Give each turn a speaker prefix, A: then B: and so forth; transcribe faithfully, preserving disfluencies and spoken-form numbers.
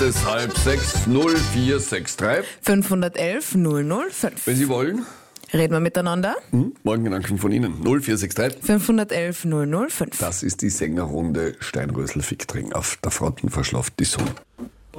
A: Es halb sechs, null vier sechs drei.
B: fünfhundertelf null null fünf.
A: Wenn Sie wollen.
B: Reden wir miteinander?
A: Hm? Morgengedanken von Ihnen. null vier sechs drei.
B: fünfhundertelf null null fünf.
A: Das ist die Sängerrunde Steinrösel-Fiktring auf der Fronten verschlaft die Sonne.